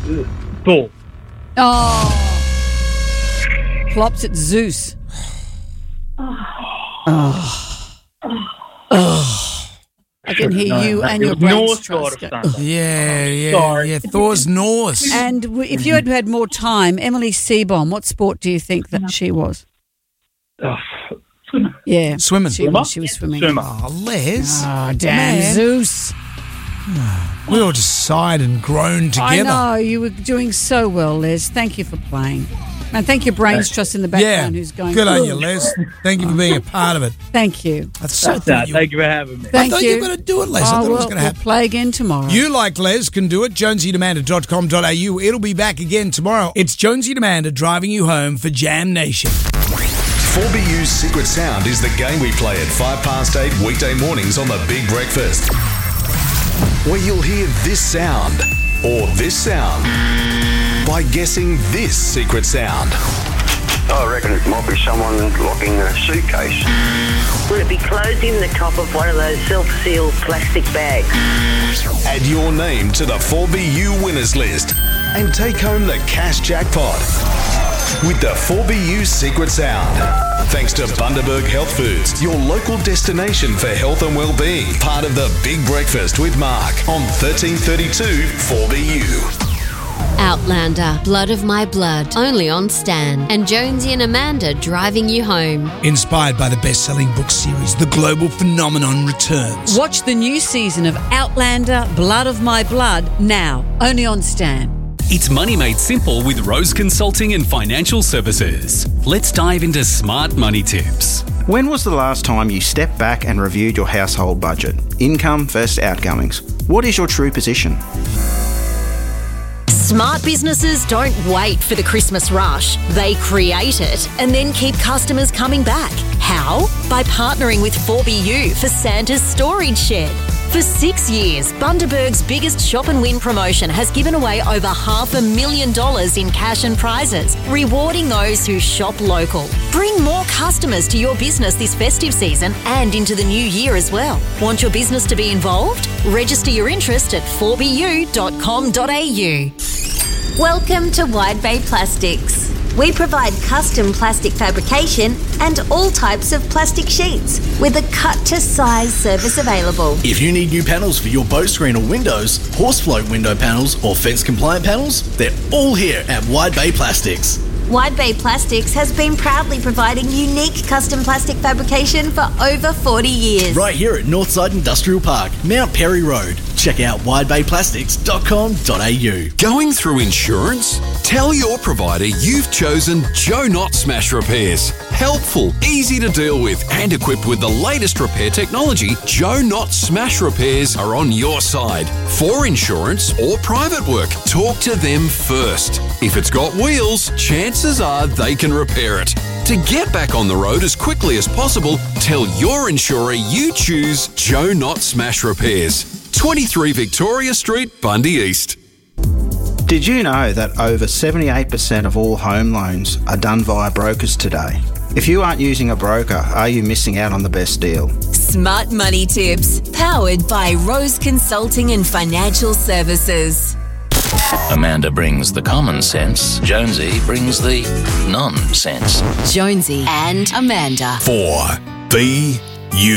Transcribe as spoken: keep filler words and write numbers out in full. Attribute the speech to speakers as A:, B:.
A: Thor.
B: Oh. Plops at Zeus. Oh. Oh. I can hear you and your brains trust.
C: Yeah, yeah,
A: Sorry.
C: yeah. Thor's Norse.
B: And w- if you had had more time, Emily Seaborn, what sport do you think that she was?
A: Oh,
B: Yeah.
C: Swimming.
B: She was, she was swimming.
A: Swimmer.
C: Oh, Les.
B: Oh, damn
C: Man.
B: Zeus.
C: We all just sighed and groaned
B: I
C: together.
B: know. You were doing so well, Les. Thank you for playing. And thank your brains trust in the
C: Yeah,
B: background who's going,
C: good on
B: "Ooh."
C: you, Les. Thank you for being a part of it.
B: Thank you.
C: I so
A: That's
C: thought
A: that.
C: you,
A: Thank you for having me.
C: I
B: Thank
C: thought
B: you.
C: you were going to do it, Les. I
B: Oh,
C: thought
B: we'll,
C: it was going to
B: we'll
C: happen.
B: play again tomorrow.
C: You, like Les, can do it. jonesy demanda dot com dot a u. It'll be back again tomorrow. It's Jonesy Demanda driving you home for Jam Nation.
D: four B U's Secret Sound is the game we play at five past eight weekday mornings on The Big Breakfast, where you'll hear this sound or this sound by guessing this secret sound.
E: I reckon it might be someone locking a suitcase.
F: Would it be closing the top of one of those self-sealed plastic bags?
D: Add your name to the four B U winners list and take home the cash jackpot with the four B U Secret Sound. Thanks to Bundaberg Health Foods, your local destination for health and well-being. Part of the Big Breakfast with Mark on thirteen thirty-two four B U.
G: Outlander, Blood of My Blood, only on Stan. And Jonesy and Amanda driving you home.
C: Inspired by the best-selling book series, The Global Phenomenon returns.
B: Watch the new season of Outlander, Blood of My Blood now, only on Stan.
H: It's money made simple with Rose Consulting and Financial Services. Let's dive into smart money tips.
I: When was the last time you stepped back and reviewed your household budget? Income versus outgoings. What is your true position?
J: Smart businesses don't wait for the Christmas rush. They create it and then keep customers coming back. How? By partnering with four B U for Santa's Storage Shed. For six years, Bundaberg's biggest shop and win promotion has given away over half a million dollars in cash and prizes, rewarding those who shop local. Bring more customers to your business this festive season and into the new year as well. Want your business to be involved? Register your interest at four b u dot com dot a u.
K: Welcome to Wide Bay Plastics. We provide custom plastic fabrication and all types of plastic sheets with a cut-to-size service available.
L: If you need new panels for your boat screen or windows, horse float window panels or fence-compliant panels, they're all here at Wide Bay Plastics.
K: Wide Bay Plastics has been proudly providing unique custom plastic fabrication for over forty years.
L: Right here at Northside Industrial Park, Mount Perry Road. Check out wide bay plastics dot com dot a u.
M: Going through insurance? Tell your provider you've chosen Joe Knott Smash Repairs. Helpful, easy to deal with, and equipped with the latest repair technology, Joe Knott Smash Repairs are on your side. For insurance or private work, talk to them first. If it's got wheels, chances are they can repair it. To get back on the road as quickly as possible, tell your insurer you choose Joe Knott Smash Repairs. twenty-three Victoria Street, Bundy East.
I: Did you know that over seventy-eight percent of all home loans are done via brokers today? If you aren't using a broker, are you missing out on the best deal?
J: Smart money tips, powered by Rose Consulting and Financial Services.
N: Amanda brings the common sense. Jonesy brings the nonsense.
J: Jonesy and Amanda.
D: four B U.